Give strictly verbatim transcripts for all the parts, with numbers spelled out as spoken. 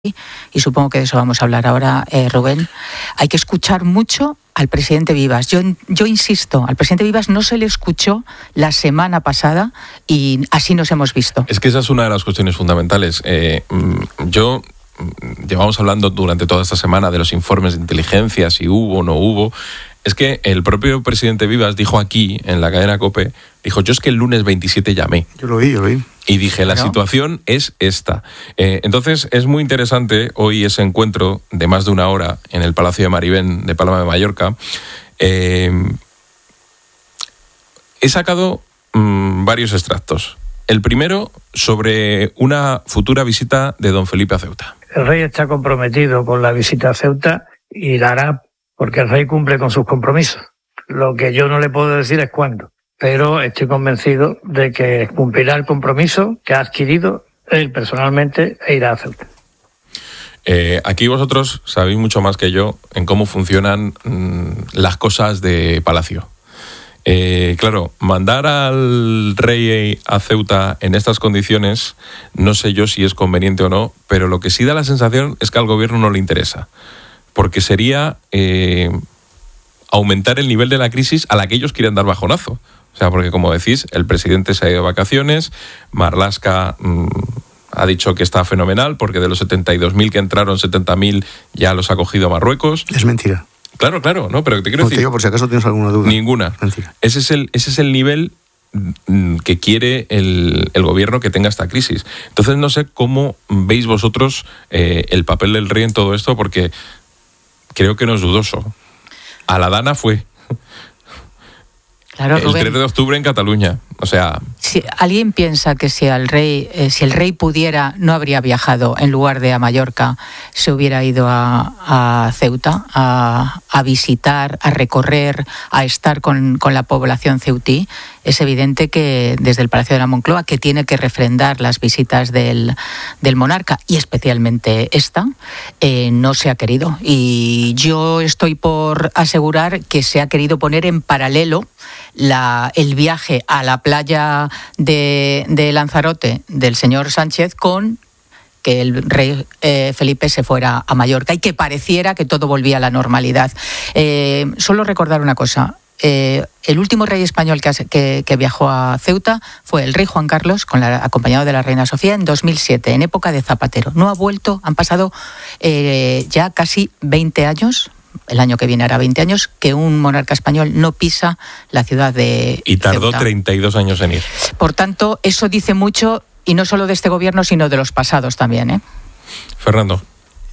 y supongo que de eso vamos a hablar ahora, eh, Rubén, hay que escuchar mucho al presidente Vivas. Yo, yo insisto, al presidente Vivas no se le escuchó la semana pasada y así nos hemos visto. Es que esa es una de las cuestiones fundamentales. Eh, yo... Llevamos hablando durante toda esta semana de los informes de inteligencia, si hubo o no hubo. Es que el propio presidente Vivas dijo aquí, en la cadena COPE, dijo, yo es que el lunes veintisiete llamé. Yo lo vi, yo lo vi. Y dije, la ¿no? situación es esta. Eh, entonces, es muy interesante hoy ese encuentro de más de una hora en el Palacio de Marivén de Palma de Mallorca. Eh, he sacado mmm, varios extractos. El primero, sobre una futura visita de don Felipe a Ceuta. El rey está comprometido con la visita a Ceuta y la hará porque el rey cumple con sus compromisos. Lo que yo no le puedo decir es cuándo, pero estoy convencido de que cumplirá el compromiso que ha adquirido él personalmente e irá a Ceuta. Eh, aquí vosotros sabéis mucho más que yo en cómo funcionan mmm, las cosas de Palacio. Eh, claro, mandar al rey a Ceuta en estas condiciones, no sé yo si es conveniente o no, pero lo que sí da la sensación es que al gobierno no le interesa, porque sería eh, aumentar el nivel de la crisis a la que ellos quieren dar bajonazo. O sea, porque como decís, el presidente se ha ido de vacaciones, Marlaska mmm, ha dicho que está fenomenal, porque de los setenta y dos mil que entraron, setenta mil ya los ha cogido Marruecos. Es mentira. Claro, claro, no, pero te quiero no, decir... Te digo, por si acaso tienes alguna duda. Ninguna. Mentira. Ese es el, ese es el nivel que quiere el, el gobierno que tenga esta crisis. Entonces no sé cómo veis vosotros eh, el papel del rey en todo esto, porque creo que no es dudoso. A la Dana fue. Claro, el Rubén, tres de octubre en Cataluña. O sea... Si alguien piensa que si el rey, eh, si el rey pudiera, no habría viajado en lugar de a Mallorca, se hubiera ido a, a Ceuta a, a visitar, a recorrer, a estar con, con la población ceutí, es evidente que desde el Palacio de la Moncloa, que tiene que refrendar las visitas del, del monarca, y especialmente esta, eh, no se ha querido. Y yo estoy por asegurar que se ha querido poner en paralelo la, el viaje a la playa de, de Lanzarote del señor Sánchez con que el rey eh, Felipe se fuera a Mallorca y que pareciera que todo volvía a la normalidad. Eh, solo recordar una cosa. Eh, el último rey español que, que, que viajó a Ceuta fue el rey Juan Carlos, con la, acompañado de la reina Sofía, en dos mil siete, en época de Zapatero. No ha vuelto, han pasado eh, ya casi veinte años, el año que viene hará veinte años, que un monarca español no pisa la ciudad de Y tardó Ceuta. treinta y dos años en ir. Por tanto, eso dice mucho, y no solo de este gobierno, sino de los pasados también, ¿eh? Fernando.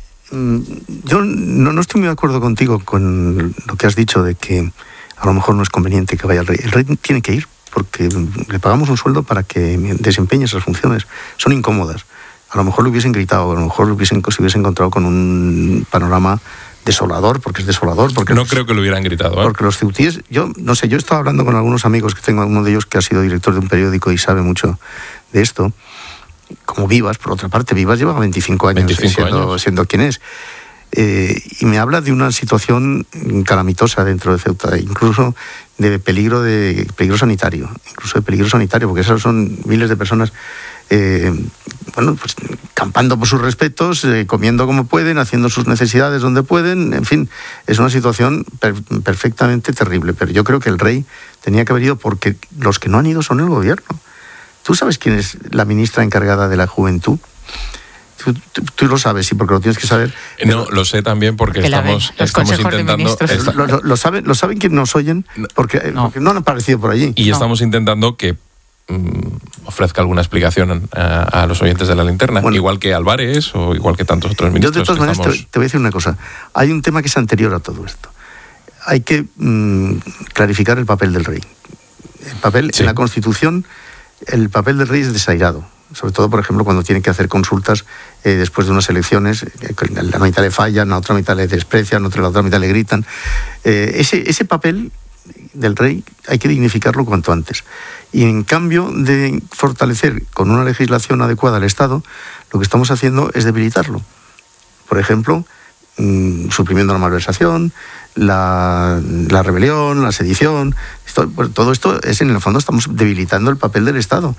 Yo no, no estoy muy de acuerdo contigo con lo que has dicho de que a lo mejor no es conveniente que vaya el rey. El rey tiene que ir porque le pagamos un sueldo para que desempeñe esas funciones. Son incómodas. A lo mejor le hubiesen gritado, a lo mejor le hubiesen, se hubiese encontrado con un panorama desolador, porque es desolador. Porque no los, creo que lo hubieran gritado. ¿eh? Porque los ceutíes, yo no sé, yo he estado hablando con algunos amigos que tengo, uno de ellos que ha sido director de un periódico y sabe mucho de esto, como Vivas, por otra parte. Vivas lleva veinticinco años, veinticinco siendo, años. siendo quien es. Eh, y me habla de una situación calamitosa dentro de Ceuta, incluso de peligro de peligro sanitario, incluso de peligro sanitario, porque esas son miles de personas eh, bueno, pues campando por sus respetos, eh, comiendo como pueden, haciendo sus necesidades donde pueden, en fin, es una situación per- perfectamente terrible. Pero yo creo que el rey tenía que haber ido porque los que no han ido son el gobierno. ¿Tú sabes quién es la ministra encargada de la juventud? Tú, tú, tú lo sabes, sí, porque lo tienes que saber. No, lo sé también porque, porque estamos, los estamos intentando... Esta... Lo, lo, lo, saben, ¿Lo saben quienes nos oyen? Porque no, porque no han aparecido por allí. Y no. estamos intentando que mmm, ofrezca alguna explicación a, a los oyentes de la linterna, bueno, igual que Álvarez o igual que tantos otros ministros. Yo de todas maneras estamos... te, te voy a decir una cosa. Hay un tema que es anterior a todo esto. Hay que mmm, clarificar el papel del rey. El papel sí. En la Constitución, el papel del rey es desairado. Sobre todo, por ejemplo, cuando tiene que hacer consultas eh, después de unas elecciones, eh, la mitad le fallan, la otra mitad le desprecian, la otra, la otra mitad le gritan. Eh, ese, ese papel del rey hay que dignificarlo cuanto antes. Y en cambio de fortalecer con una legislación adecuada al Estado, lo que estamos haciendo es debilitarlo. Por ejemplo, mmm, suprimiendo la malversación, la, la rebelión, la sedición. Esto, pues, todo esto es, en el fondo, estamos debilitando el papel del Estado.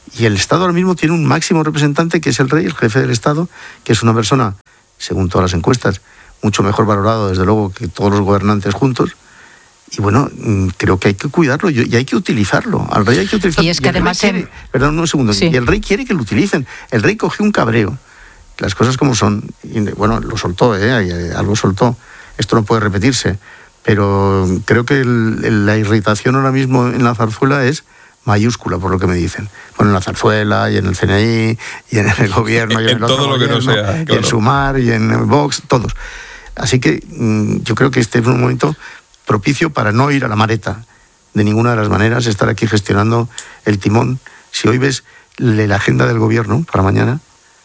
Y el Estado ahora mismo tiene un máximo representante, que es el rey, el jefe del Estado, que es una persona, según todas las encuestas, mucho mejor valorado, desde luego, que todos los gobernantes juntos. Y bueno, creo que hay que cuidarlo y hay que utilizarlo. Al rey hay que utilizarlo. Y es que y además... Quiere, en... Perdón, un segundo. Sí. Y el rey quiere que lo utilicen. El rey cogió un cabreo, las cosas como son. Y, bueno, lo soltó, ¿eh? Algo soltó. Esto no puede repetirse. Pero creo que el, el, la irritación ahora mismo en la zarzuela es mayúscula, por lo que me dicen. Bueno, en la zarzuela, y en el C N I, y en el gobierno, y en, en el otro todo lo gobierno, que no sea, claro. Y en Sumar, y en Vox, todos. Así que mmm, yo creo que este es un momento propicio para no ir a la mareta de ninguna de las maneras, estar aquí gestionando el timón. Si hoy ves la agenda del gobierno para mañana,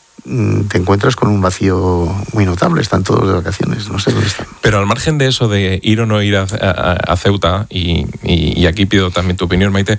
te encuentras con un vacío muy notable. Están todos de vacaciones, no sé dónde están. Pero al margen de eso de ir o no ir a, a, a Ceuta, y, y, y aquí pido también tu opinión, Maite,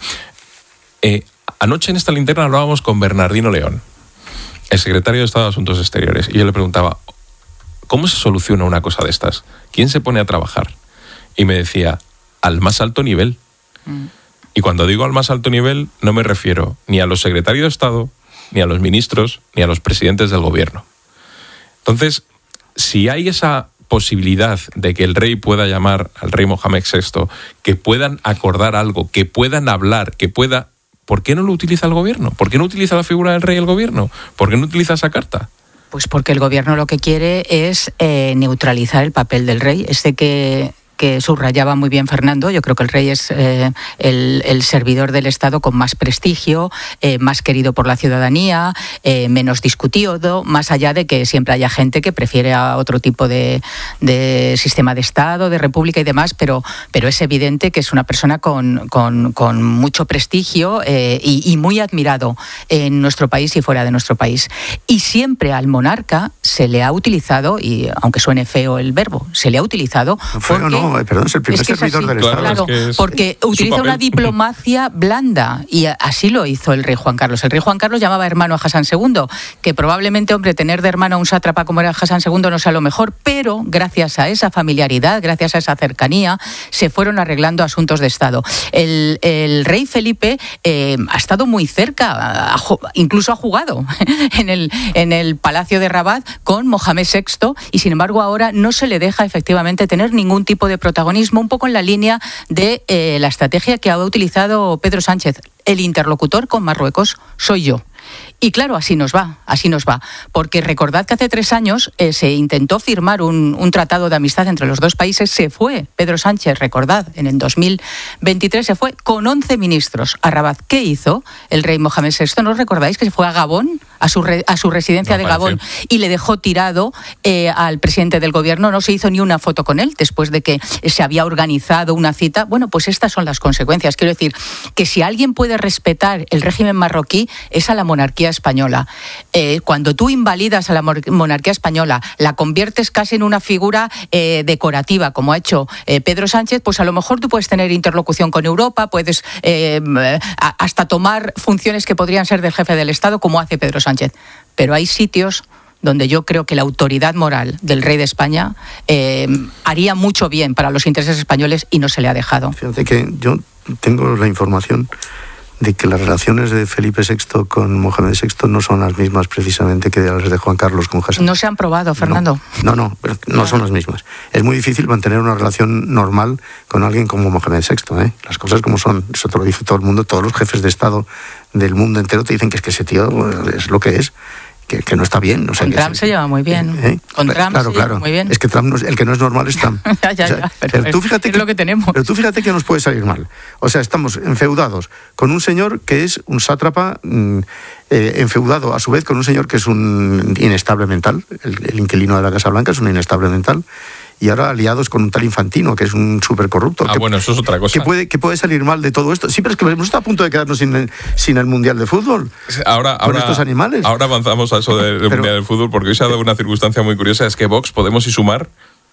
eh, anoche en esta linterna hablábamos con Bernardino León, el secretario de Estado de Asuntos Exteriores, y yo le preguntaba, ¿cómo se soluciona una cosa de estas? ¿Quién se pone a trabajar? Y me decía, al más alto nivel. Mm. Y cuando digo al más alto nivel, no me refiero ni a los secretarios de Estado, ni a los ministros, ni a los presidentes del gobierno. Entonces, si hay esa posibilidad de que el rey pueda llamar al rey Mohamed sexto, que puedan acordar algo, que puedan hablar, que pueda... ¿Por qué no lo utiliza el gobierno? ¿Por qué no utiliza la figura del rey el gobierno? ¿Por qué no utiliza esa carta? Pues porque el gobierno lo que quiere es eh, neutralizar el papel del rey. Este que... que subrayaba muy bien Fernando. Yo creo que el rey es eh, el, el servidor del Estado con más prestigio, eh, más querido por la ciudadanía, eh, menos discutido, más allá de que siempre haya gente que prefiere a otro tipo de, de sistema de Estado, de república y demás, pero, pero es evidente que es una persona con, con, con mucho prestigio eh, y, y muy admirado en nuestro país y fuera de nuestro país. Y siempre al monarca se le ha utilizado, y aunque suene feo el verbo, se le ha utilizado... Feo porque, no, perdón, es el primer es que servidor del claro, Estado. Claro, es que es porque utiliza una diplomacia blanda, y así lo hizo el rey Juan Carlos. El rey Juan Carlos llamaba hermano a Hassan segundo, que probablemente, hombre, tener de hermano a un sátrapa como era Hassan segundo no sea lo mejor, pero gracias a esa familiaridad, gracias a esa cercanía, se fueron arreglando asuntos de Estado. El, el rey Felipe eh, ha estado muy cerca, ha, incluso ha jugado en el, en el Palacio de Rabat con Mohamed sexto, y sin embargo ahora no se le deja efectivamente tener ningún tipo de protagonismo, un poco en la línea de eh, la estrategia que ha utilizado Pedro Sánchez. El interlocutor con Marruecos soy yo. Y claro, así nos va, así nos va. Porque recordad que hace tres años eh, se intentó firmar un, un tratado de amistad entre los dos países. Se fue Pedro Sánchez, recordad, en el dos mil veintitrés se fue con once ministros a Rabat. ¿Qué hizo el rey Mohamed sexto? ¿No os recordáis que se fue a Gabón, a su, re, a su residencia no, de Gabón, parece. y le dejó tirado eh, al presidente del gobierno? No se hizo ni una foto con él después de que se había organizado una cita. Bueno, pues estas son las consecuencias. Quiero decir que si alguien puede respetar el régimen marroquí es a la monarquía española. Eh, cuando tú invalidas a la monarquía española, la conviertes casi en una figura eh, decorativa, como ha hecho eh, Pedro Sánchez, pues a lo mejor tú puedes tener interlocución con Europa, puedes eh, hasta tomar funciones que podrían ser del jefe del Estado, como hace Pedro Sánchez. Pero hay sitios donde yo creo que la autoridad moral del rey de España eh, haría mucho bien para los intereses españoles y no se le ha dejado. Fíjate que yo tengo la información de que las relaciones de Felipe sexto con Mohamed sexto no son las mismas precisamente que las de Juan Carlos con Hassan. No se han probado, Fernando. No, no, no, no son las mismas. Es muy difícil mantener una relación normal con alguien como Mohamed sexto, ¿eh? Las cosas como son, eso te lo dice todo el mundo, todos los jefes de Estado del mundo entero te dicen que es que ese tío es lo que es. Que, que no está bien. O sea, con que Trump se, se lleva muy bien. ¿eh? Con Trump claro, se claro. lleva muy bien. Es que Trump no es, el que no es normal es Trump. ya, ya, o sea, ya. Pero, pero tú fíjate es que, lo que tenemos. Pero tú fíjate que nos puede salir mal. O sea, estamos enfeudados con un señor que es un sátrapa, mmm, eh, enfeudado a su vez con un señor que es un inestable mental. El, el inquilino de la Casa Blanca es un inestable mental. Y ahora aliados con un tal Infantino, que es un súper corrupto. Ah, que, bueno, eso es otra cosa. Que puede, que puede salir mal de todo esto. Sí, pero es que hemos estado a punto de quedarnos sin el, sin el Mundial de Fútbol. Ahora, con ahora, estos animales. Ahora avanzamos a eso del, del pero, Mundial de Fútbol, porque hoy se ha dado una circunstancia muy curiosa, es que Vox, Podemos y Sumar,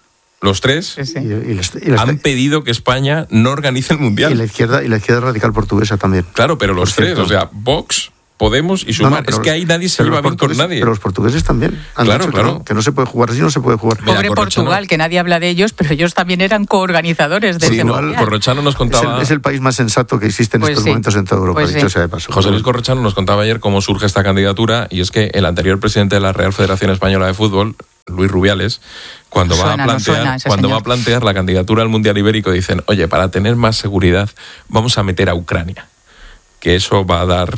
los tres, sí, sí. Y, y la, y la, han pedido que España no organice el Mundial. Y la izquierda, y la izquierda radical portuguesa también. Claro, pero los tres, o sea, Vox, Podemos y Sumar. No, no, es que ahí nadie se lleva bien con nadie. Pero los portugueses también han claro, dicho claro. Que, no, que no se puede jugar así, no se puede jugar. Pobre Portugal, que nadie habla de ellos, pero ellos también eran coorganizadores de sí, ese no, mundial. Corrochano nos contaba... Es el, es el país más sensato que existe en pues estos sí. momentos en toda Europa, pues dicho sí. sea de paso. José Luis Corrochano nos contaba ayer cómo surge esta candidatura, y es que el anterior presidente de la Real Federación Española de Fútbol, Luis Rubiales, cuando, suena, va, a plantear, no suena, cuando señor. va a plantear la candidatura al Mundial Ibérico, dicen, oye, para tener más seguridad vamos a meter a Ucrania, que eso va a dar...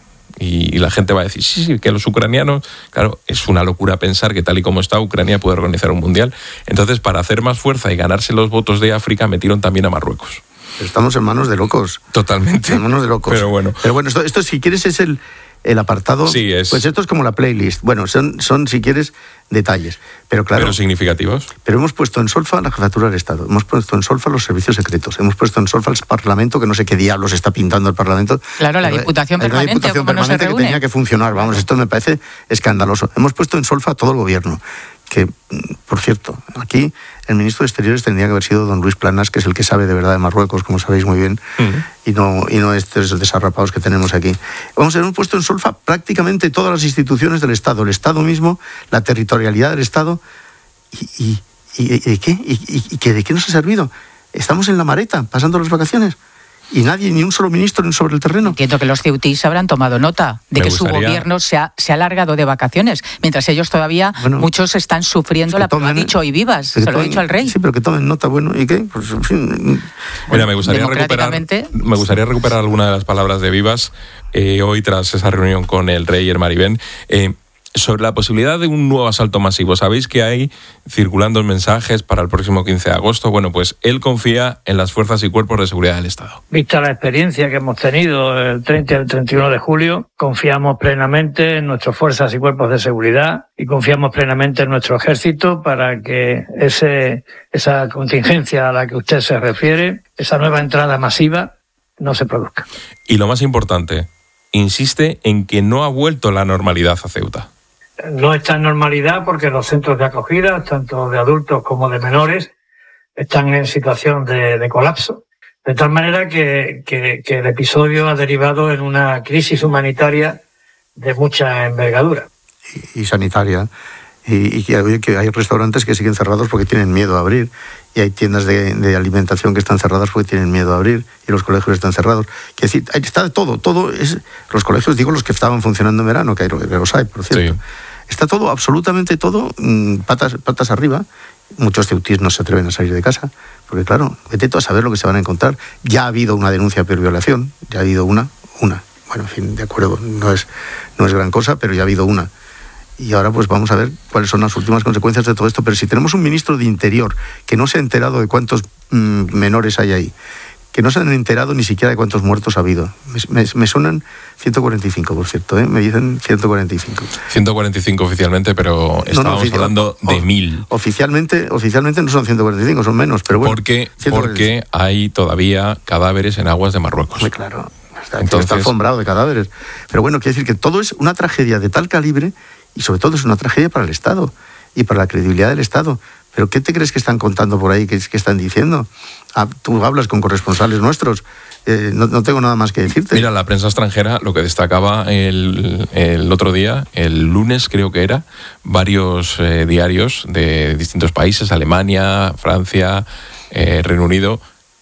Y la gente va a decir, sí, sí, que los ucranianos... Claro, es una locura pensar que tal y como está, Ucrania puede organizar un mundial. Entonces, para hacer más fuerza y ganarse los votos de África, metieron también a Marruecos. Estamos en manos de locos. Totalmente. En manos de locos. Pero bueno. Pero bueno, esto, esto si quieres, es el, el apartado... Sí, es... Pues esto es como la playlist. Bueno, son, son si quieres, detalles. Pero claro... Pero significativos. Pero hemos puesto en solfa la jefatura del Estado, hemos puesto en solfa los servicios secretos, hemos puesto en solfa el Parlamento, que no sé qué diablos está pintando el Parlamento. Claro, la Diputación hay Permanente, una Diputación ¿cómo no se Permanente que reúne? tenía que funcionar, vamos, esto me parece escandaloso. Hemos puesto en solfa todo el Gobierno, que, por cierto, aquí el ministro de Exteriores tendría que haber sido don Luis Planas, que es el que sabe de verdad de Marruecos, como sabéis muy bien, uh-huh. y no y no estos desarrapados que tenemos aquí. Vamos a ver, hemos puesto en solfa prácticamente todas las instituciones del Estado, el Estado mismo, la territorialidad del Estado. ¿Y, y, y, y qué? ¿Y, y, y qué, de qué nos ha servido? Estamos en la Mareta, pasando las vacaciones, y nadie, ni un solo ministro sobre el terreno. Entiendo que los ceutís habrán tomado nota de Me que gustaría... su gobierno se ha, se ha alargado de vacaciones, mientras ellos todavía, bueno, muchos están sufriendo, la tomen, lo ha dicho hoy Vivas, se tomen, lo ha dicho al rey. Sí, pero que tomen nota, bueno, ¿y qué? Pues, en fin. Mira, me gustaría, recuperar, me gustaría recuperar alguna de las palabras de Vivas eh, hoy tras esa reunión con el rey y el Maribén. Eh, Sobre la posibilidad de un nuevo asalto masivo. Sabéis que hay circulando mensajes para el próximo quince de agosto. Bueno, pues él confía en las fuerzas y cuerpos de seguridad del Estado. Vista la experiencia que hemos tenido el treinta y el treinta y uno de julio, confiamos plenamente en nuestras fuerzas y cuerpos de seguridad y confiamos plenamente en nuestro ejército para que ese, esa contingencia a la que usted se refiere, esa nueva entrada masiva, no se produzca. Y lo más importante, insiste en que no ha vuelto la normalidad a Ceuta. No está en normalidad porque los centros de acogida, tanto de adultos como de menores, están en situación de, de colapso. De tal manera que, que, que el episodio ha derivado en una crisis humanitaria de mucha envergadura. Y, y sanitaria. Y, y que, que hay restaurantes que siguen cerrados porque tienen miedo a abrir. Y hay tiendas de, de alimentación que están cerradas porque tienen miedo a abrir. Y los colegios están cerrados. Es decir, está de todo. todo es, los colegios, digo, los que estaban funcionando en verano, que, hay, que los hay, por cierto. Sí. Está todo, absolutamente todo, patas, patas arriba. Muchos ceutís no se atreven a salir de casa, porque claro, vete tú a saber lo que se van a encontrar. Ya ha habido una denuncia por violación, ya ha habido una, una. Bueno, en fin, de acuerdo, no es, no es gran cosa, pero ya ha habido una. Y ahora pues vamos a ver cuáles son las últimas consecuencias de todo esto. Pero si tenemos un ministro de Interior que no se ha enterado de cuántos mmm, menores hay ahí, que no se han enterado ni siquiera de cuántos muertos ha habido. Me, me, me suenan ciento cuarenta y cinco, por cierto, ¿eh? Me dicen ciento cuarenta y cinco. ciento cuarenta y cinco oficialmente, pero estábamos no, no, oficial, hablando de mil. Oficialmente, oficialmente no son ciento cuarenta y cinco, son menos, pero bueno. Porque, porque hay todavía cadáveres en aguas de Marruecos. Muy claro, está, Entonces, está alfombrado de cadáveres. Pero bueno, quiere decir que todo es una tragedia de tal calibre y sobre todo es una tragedia para el Estado y para la credibilidad del Estado. ¿Pero qué te crees que están contando por ahí, que, que están diciendo? Ah, tú hablas con corresponsales nuestros, eh, no, no tengo nada más que decirte. Mira, la prensa extranjera lo que destacaba el, el otro día, el lunes creo que era, varios eh, diarios de distintos países, Alemania, Francia, eh, Reino Unido,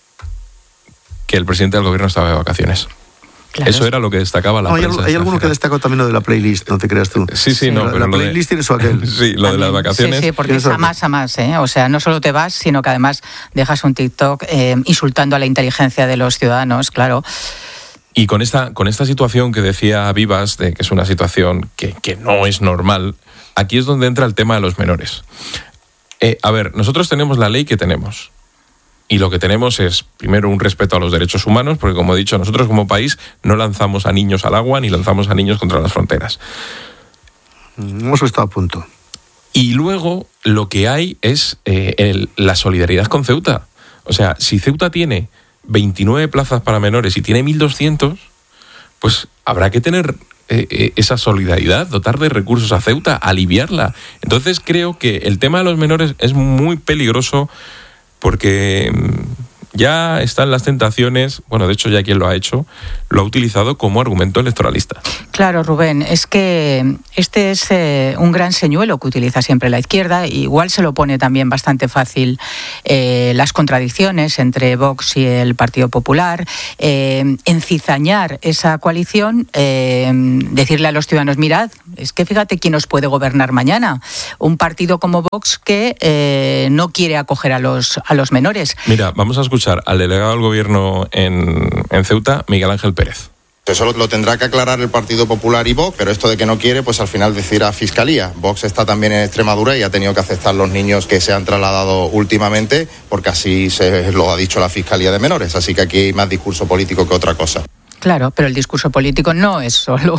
que el presidente del gobierno estaba de vacaciones. Claro. Eso era lo que destacaba la no, prensa. Hay, hay alguno que destacó también lo de la playlist, no te creas tú. Sí, sí, sí no, la, pero la playlist de, tiene su aquel. Sí, lo también, de las vacaciones. Sí, sí, porque es a más a más, ¿eh? O sea, no solo te vas, sino que además dejas un TikTok eh, insultando a la inteligencia de los ciudadanos, claro. Y con esta, con esta situación que decía Vivas, de que es una situación que, que no es normal, aquí es donde entra el tema de los menores. Eh, a ver, nosotros tenemos la ley que tenemos. Y lo que tenemos es, primero, un respeto a los derechos humanos, porque, como he dicho, nosotros como país no lanzamos a niños al agua ni lanzamos a niños contra las fronteras. Hemos estado a punto. Y luego, lo que hay es eh, el, la solidaridad con Ceuta. O sea, si Ceuta tiene veintinueve plazas para menores y tiene mil doscientos, pues habrá que tener eh, eh, esa solidaridad, dotar de recursos a Ceuta, aliviarla. Entonces, creo que el tema de los menores es muy peligroso, porque ya están las tentaciones, bueno, de hecho ya quien lo ha hecho, lo ha utilizado como argumento electoralista. Claro, Rubén, es que este es eh, un gran señuelo que utiliza siempre la izquierda. Igual se lo pone también bastante fácil eh, las contradicciones entre Vox y el Partido Popular, eh, encizañar esa coalición, eh, decirle a los ciudadanos, mirad, es que fíjate quién os puede gobernar mañana. Un partido como Vox que eh, no quiere acoger a los, a los menores. Mira, vamos a escuchar al delegado del Gobierno en, en Ceuta, Miguel Ángel Pérez. Eso lo tendrá que aclarar el Partido Popular y Vox, pero esto de que no quiere, pues al final decidirá Fiscalía. Vox está también en Extremadura y ha tenido que aceptar los niños que se han trasladado últimamente, porque así se lo ha dicho la Fiscalía de Menores. Así que aquí hay más discurso político que otra cosa. Claro, pero el discurso político no es solo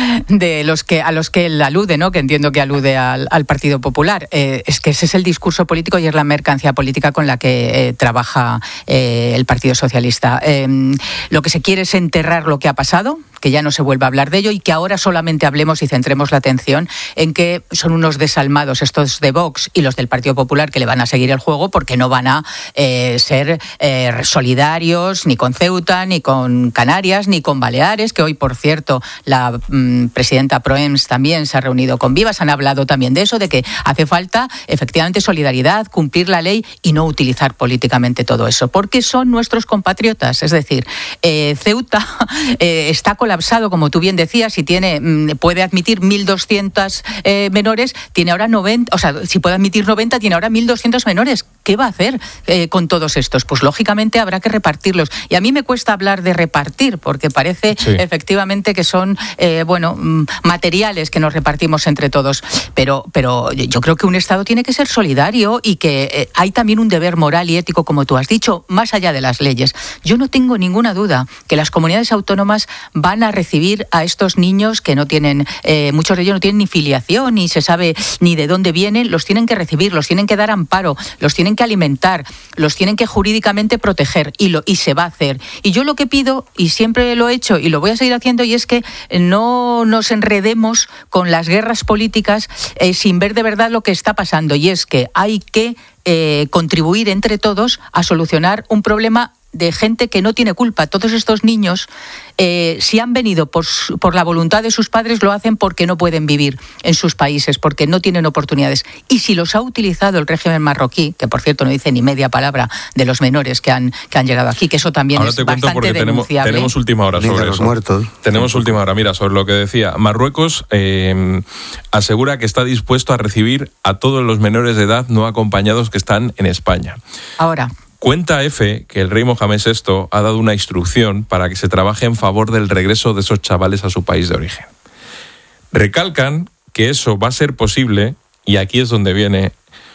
de los que a los que él alude, ¿no? Que entiendo que alude al, al Partido Popular. Eh, es que ese es el discurso político y es la mercancía política con la que eh, trabaja eh, el Partido Socialista. Eh, lo que se quiere es enterrar lo que ha pasado, que ya no se vuelva a hablar de ello y que ahora solamente hablemos y centremos la atención en que son unos desalmados estos de Vox y los del Partido Popular que le van a seguir el juego porque no van a eh, ser eh, solidarios ni con Ceuta, ni con Canarias, ni con Baleares, que hoy, por cierto, la mm, presidenta Proems también se ha reunido con Vivas, han hablado también de eso, de que hace falta efectivamente solidaridad, cumplir la ley y no utilizar políticamente todo eso, porque son nuestros compatriotas. Es decir, eh, Ceuta eh, está colapsado, como tú bien decías, y tiene mm, puede admitir mil doscientos eh, menores, tiene ahora noventa, o sea, si puede admitir noventa, tiene ahora mil doscientos menores. ¿Qué va a hacer eh, con todos estos? Pues lógicamente habrá que repartirlos. Y a mí me cuesta hablar de repartir, porque parece sí. efectivamente que son eh, bueno materiales que nos repartimos entre todos. Pero, pero yo creo que un Estado tiene que ser solidario y que eh, hay también un deber moral y ético, como tú has dicho, más allá de las leyes. Yo no tengo ninguna duda que las comunidades autónomas van a recibir a estos niños que no tienen, eh, muchos de ellos no tienen ni filiación, ni se sabe ni de dónde vienen, los tienen que recibir, los tienen que dar amparo, los tienen que alimentar, los tienen que jurídicamente proteger y, lo, y se va a hacer. Y yo lo que pido, y siempre lo he hecho y lo voy a seguir haciendo, y es que no nos enredemos con las guerras políticas eh, sin ver de verdad lo que está pasando, y es que hay que eh, contribuir entre todos a solucionar un problema de gente que no tiene culpa. Todos estos niños, eh, si han venido por, por la voluntad de sus padres, lo hacen porque no pueden vivir en sus países, porque no tienen oportunidades. Y si los ha utilizado el régimen marroquí, que por cierto no dice ni media palabra de los menores que han, que han llegado aquí, que eso también Ahora es te bastante cuento porque denunciable. Tenemos, tenemos última hora sobre los eso. Muertos. Tenemos última hora. Mira, sobre lo que decía. Marruecos eh, asegura que está dispuesto a recibir a todos los menores de edad no acompañados que están en España. Ahora... Cuenta EFE que el rey Mohamed sexto ha dado una instrucción para que se trabaje en favor del regreso de esos chavales a su país de origen. Recalcan que eso va a ser posible, y aquí es donde viene,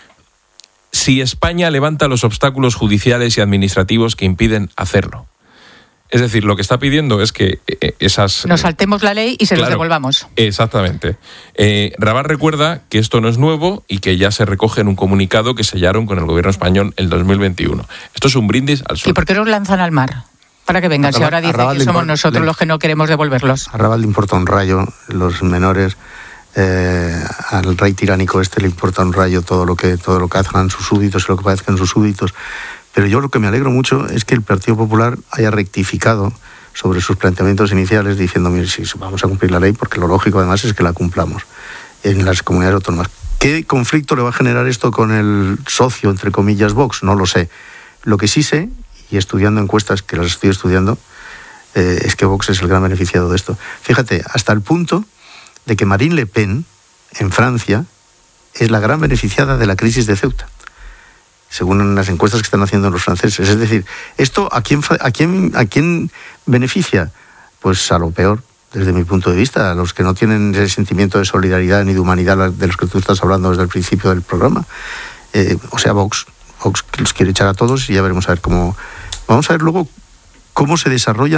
si España levanta los obstáculos judiciales y administrativos que impiden hacerlo. Es decir, lo que está pidiendo es que esas... Nos saltemos la ley y se claro, los devolvamos. Exactamente. Eh, Rabat recuerda que esto no es nuevo y que ya se recoge en un comunicado que sellaron con el gobierno español en dos mil veintiuno. Esto es un brindis al sol. ¿Y por qué los lanzan al mar? Para que vengan. Si ahora dicen que somos nosotros los que no queremos devolverlos. A Rabat le importa un rayo los menores. Eh, al rey tiránico este le importa un rayo todo lo que todo lo que hagan sus súbditos y lo que padezcan sus súbditos. Pero yo lo que me alegro mucho es que el Partido Popular haya rectificado sobre sus planteamientos iniciales diciendo, mire, sí, vamos a cumplir la ley, porque lo lógico además es que la cumplamos en las comunidades autónomas. ¿Qué conflicto le va a generar esto con el socio, entre comillas, Vox? No lo sé. Lo que sí sé, y estudiando encuestas, que las estoy estudiando, eh, es que Vox es el gran beneficiado de esto. Fíjate, hasta el punto de que Marine Le Pen, en Francia, es la gran beneficiada de la crisis de Ceuta, según las encuestas que están haciendo los franceses. Es decir, ¿esto a quién, a quién, a quién beneficia? Pues a lo peor, desde mi punto de vista, a los que no tienen ese sentimiento de solidaridad ni de humanidad de los que tú estás hablando desde el principio del programa. Eh, o sea, Vox, Vox los quiere echar a todos y ya veremos a ver cómo... Vamos a ver luego cómo se desarrollan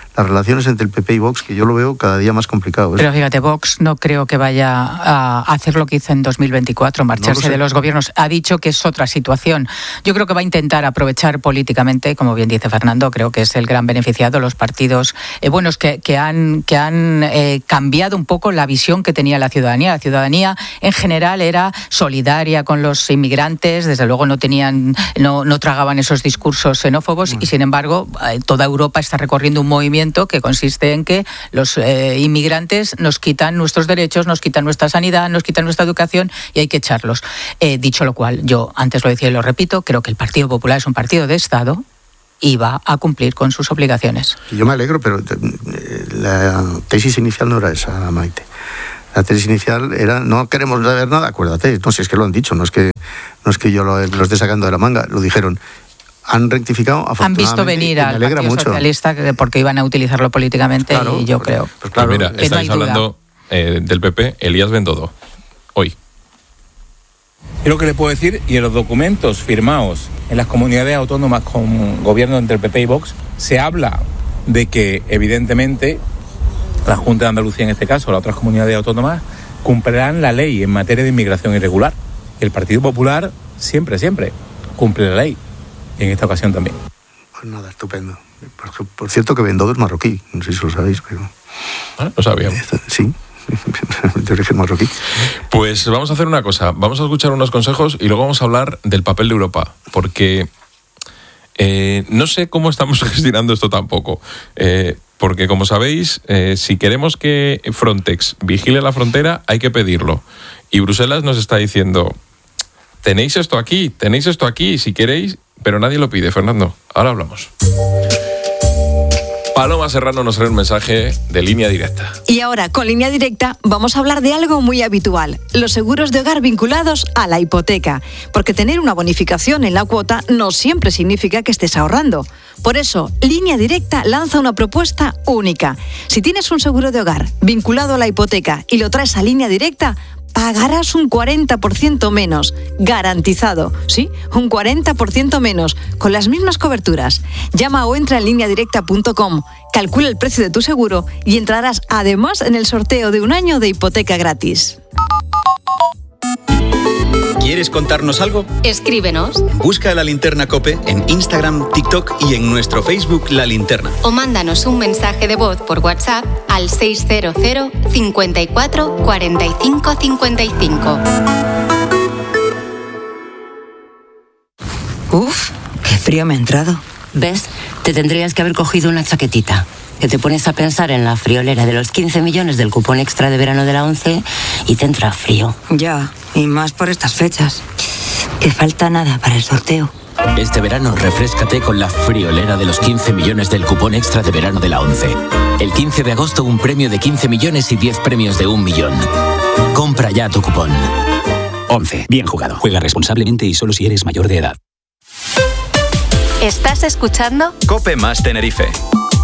las relaciones entre el P P y Vox, que yo lo veo cada día más complicado. Pero fíjate, Vox no creo que vaya a hacer lo que hizo en dos mil veinticuatro, marcharse no de los gobiernos. Ha dicho que es otra situación. Yo creo que va a intentar aprovechar políticamente, como bien dice Fernando, creo que es el gran beneficiado, los partidos eh, buenos que, que han, que han eh, cambiado un poco la visión que tenía la ciudadanía. La ciudadanía en general era solidaria con los inmigrantes, desde luego no tenían, no, no tragaban esos discursos xenófobos, y sin embargo eh, toda Europa está recorriendo un movimiento que consiste en que los eh, inmigrantes nos quitan nuestros derechos, nos quitan nuestra sanidad, nos quitan nuestra educación y hay que echarlos. Eh, dicho lo cual, yo antes lo decía y lo repito, creo que el Partido Popular es un partido de Estado y va a cumplir con sus obligaciones. Yo me alegro, pero la tesis inicial no era esa, Maite. La tesis inicial era, no queremos saber nada, acuérdate, no, si es que lo han dicho, no es que, no es que yo lo, lo esté sacando de la manga, lo dijeron. Han rectificado, afortunadamente. Han visto venir al Partido mucho. Socialista porque iban a utilizarlo políticamente, claro, y yo pues, creo. Pues claro, pues mira, que estáis no hay hablando eh, del P P, Elías Bendodo, hoy. Es lo que le puedo decir, y en los documentos firmados en las comunidades autónomas con gobierno entre el P P y Vox, se habla de que, evidentemente, la Junta de Andalucía, en este caso, las otras comunidades autónomas, cumplirán la ley en materia de inmigración irregular. El Partido Popular siempre, siempre cumple la ley. Y en esta ocasión también. Pues nada, estupendo. Por, por cierto que Bendodo es marroquí, no sé si lo sabéis, pero... Ah, lo sabíamos. Sí, de origen marroquí. Pues vamos a hacer una cosa, vamos a escuchar unos consejos y luego vamos a hablar del papel de Europa, porque eh, no sé cómo estamos gestionando esto tampoco, eh, porque como sabéis, eh, si queremos que Frontex vigile la frontera, hay que pedirlo. Y Bruselas nos está diciendo, tenéis esto aquí, tenéis esto aquí, si queréis... Pero nadie lo pide, Fernando. Ahora hablamos. Paloma Serrano nos trae un mensaje de Línea Directa. Y ahora, con Línea Directa, vamos a hablar de algo muy habitual, los seguros de hogar vinculados a la hipoteca. Porque tener una bonificación en la cuota no siempre significa que estés ahorrando. Por eso, Línea Directa lanza una propuesta única. Si tienes un seguro de hogar vinculado a la hipoteca y lo traes a Línea Directa, pagarás un cuarenta por ciento menos, garantizado, ¿sí? Un cuarenta por ciento menos, con las mismas coberturas. Llama o entra en línea directa punto com, calcula el precio de tu seguro y entrarás además en el sorteo de un año de hipoteca gratis. ¿Quieres contarnos algo? Escríbenos. Busca La Linterna COPE en Instagram, TikTok y en nuestro Facebook La Linterna. O mándanos un mensaje de voz por WhatsApp al seis cero cero, cincuenta y cuatro, cuarenta y cinco, cincuenta y cinco. Uf, qué frío me ha entrado. ¿Ves? Te tendrías que haber cogido una chaquetita. Que te pones a pensar en la friolera de los quince millones del cupón extra de verano de la ONCE y te entra frío. Ya, y más por estas fechas. Que falta nada para el sorteo. Este verano refréscate con la friolera de los quince millones del cupón extra de verano de la ONCE. El quince de agosto un premio de quince millones y diez premios de un millón. Compra ya tu cupón. ONCE. Bien jugado. Juega responsablemente y solo si eres mayor de edad. ¿Estás escuchando? COPE más Tenerife.